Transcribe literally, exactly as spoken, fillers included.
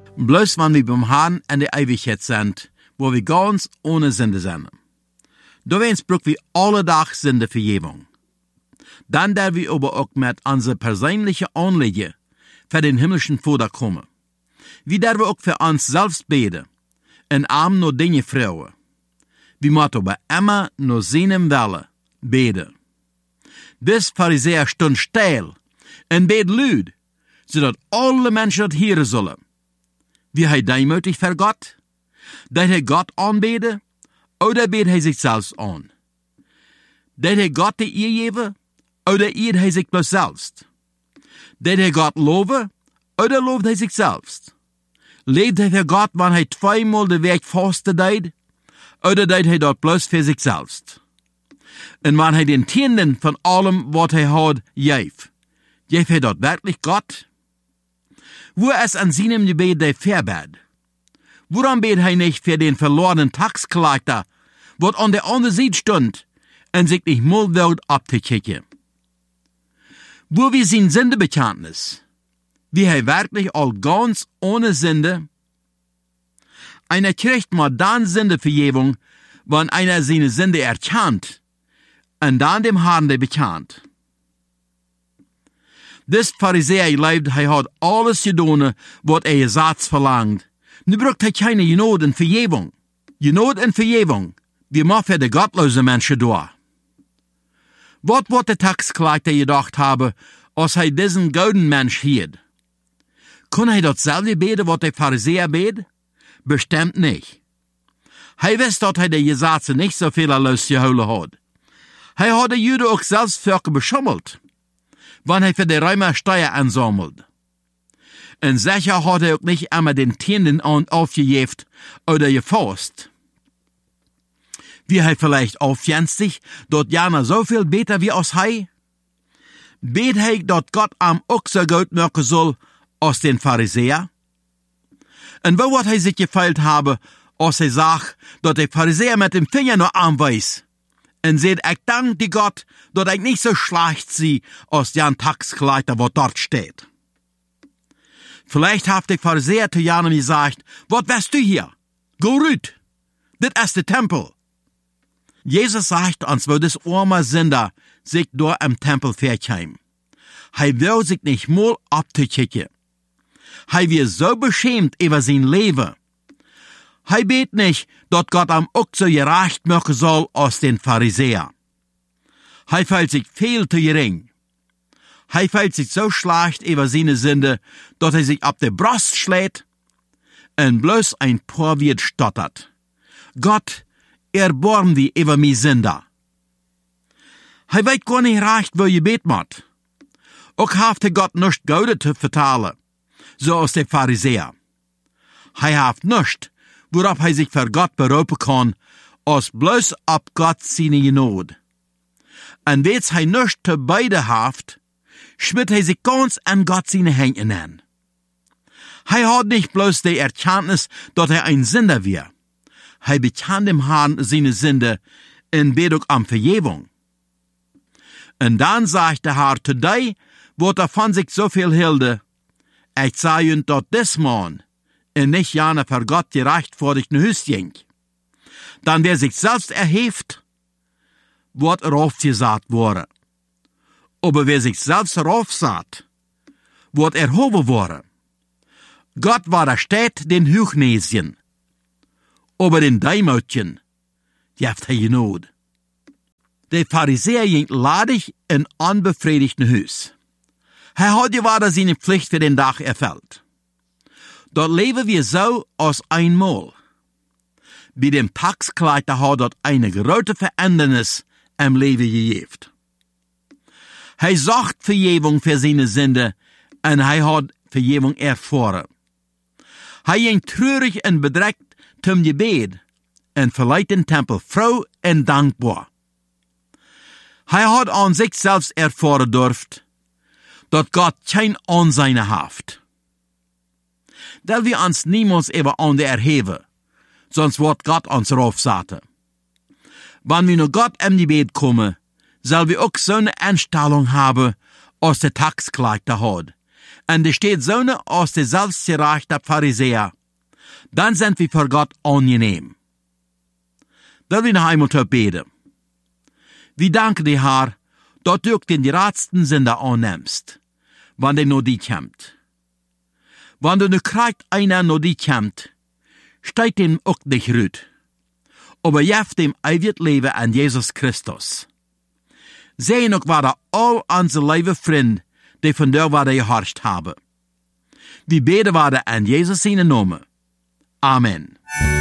Bloß wenn wir beim Herrn in der Ewigkeit sind, wo wir ganz ohne Sünde sind. Da wens brauchen wir alle Tag Sündevergebung. Dann der wir aber auch mit unserer persönlichen Anliegen für den himmlischen Vater kommen. Wie der wir auch für uns selbst beten, in arm nur Dinge Frauen. Wir müssen aber immer nur seinem Wille beten. Bis Pharisäer stund still und bet luid, zodat alle Menschen dat hören sollen. Wie hij demutig voor Gott? Dat hij Gott aanbeden? Oder bet hij zichzelf aan? Dat hij Gott de eer geven? Oder eert hij zich bloos selbst? Dat hij Gott loven? Oder looft hij zichzelf? Leeft hij voor Gott, wanneer hij tweemaal de weg vasten deed? Oder deed hij dat bloos voor zichzelf? En wanneer hij den tienden van allem wat hij had geeft, geeft hij dat werkelijk Gott? Wo ist an seinem Gebet der Verbet? Woran bet hij nicht für den verlorenen Taxkleiter, wat an der anderen Seite stund, en sich nicht mal wild abzukicken? Wo wir sein Sündebekenntnis, wie hij wirklich all ganz ohne Sünde? Einer kriegt mal dann Sündevergebung, wenn einer seine Sünde erkannt, und dann dem Herrn der bekannt. Dis Pharisäer lebt, hij had alles gedaan wat er Satz verlangt. Nu braucht hij keine Genade en Vergebung. Genade en Vergebung, wie macht für de gottlose Menschen da? Wat wird der Taxkleiter gedacht haben, als hij diesen gouden Mensch hielt? Kon hij datzelfde beten, wat der Pharisäer bet? Bestimmt nicht. Hij wist dat hij de Gesetze nicht so viel losgehouden had. Hij had de Juden ook zelfs Völker beschummelt, wann hij für die Römer Steuer ansammelt. Und sicher hat er auch nicht einmal den Tienden aufgejeft oder gefasst. Wie er vielleicht aufjänzt sich, dort jana so viel beter wie aus hei? Bet hij dat Gott am auch so gut merken soll als den Pharisäer? Und wo hat hij sich gefeilt haben, als er sagt, dat der Pharisäer mit dem Finger nur anweist? Und seht, ich dank die Gott, dass ich nicht so schlecht sie, als Jan Taxkleiter, wo dort steht. Vielleicht hat der Pharisäer zu Janem gesagt, was wärst du hier? Go rüt, dit ist der Tempel. Jesus sagt uns, wo des arme Sünder sich dort am Tempel verkäm. Hij will sich nicht mal abzukicken. Hij wird so beschämt über sein Leben. Hij bet nicht, dass Gott am auch so gerecht machen soll als den Pharisäer. Hij fühlt sich viel zu gering. Hij fühlt sich so schlecht über seine Sünde, dass er sich ab der Brust schlägt und bloß ein paar wird stottert. Gott, erbarm die über mi Sünder. Hij weet gar nicht recht, wo je bet moet. Ook haft er Gott nicht Goude zu vertalen, so als der Pharisäer. Hij haft nicht, worauf hij sich für Gott beroepen kann, als bloß ab Gott seine Genade. Und wets hij nicht zu beide haft, schmidt hij sich ganz an Gott seine Hände an. Hij hat nicht bloß die Erkenntnis, dass er ein Sünder war. Hij bekannt dem Herrn seine Sünde und bet auch am Vergebung. Und dann sagt der Herr zu dir, wo er von sich so viel hilde, ich sage ihnen, dass des Mann und nicht jana für Gott gerecht vor dich ne Hüst ging. Dann wer sich selbst erhebt, wird raufgesagt worden. Aber wer sich selbst raufsagt, wird erhoben worden. Gott war der Stadt den Hochnäschen, aber den Deimutchen, die haft er Genade. Der Pharisäer ging ladig in unbefriedigten Hüs. Er hat gewahr seine Pflicht für den Tag erfüllt. Dort leben wir so als einmal. Bei dem Taxkleiter hat dort eine große Verändernis im Leben gegeben. Er sucht Vergebung für seine Sünde und er hat Vergebung erfahren. Er ging traurig und bedreckt zum Gebet und verleiht den Tempel froh und dankbar. Er hat an sich selbst erfahren dürft, dass Gott kein Ansehen haft. Da wir uns niemals über andere erheben, sonst wird Gott uns raufsaten. Wenn wir nur Gott im Gebet kommen, soll wir auch so eine Einstellung haben, als der Taxkleiter hat, Und er steht so aus der selbstgerechten Pharisäer, dann sind wir vor Gott angenehm. Will wir noch einmal beten. Wir danken dir, Herr, dass du den geradsten Sünder annimmst, wenn der nur die kommt. Wenn du ne kriegt einer nur die kommt, steigt dem auch nicht rüt. Aber jeft dem ewig Leben an Jesus Christus. Sehen auch war all unsere liebe Freunde, die von der war geherrscht haben. Wir beten waren an Jesus seinen Namen. Amen.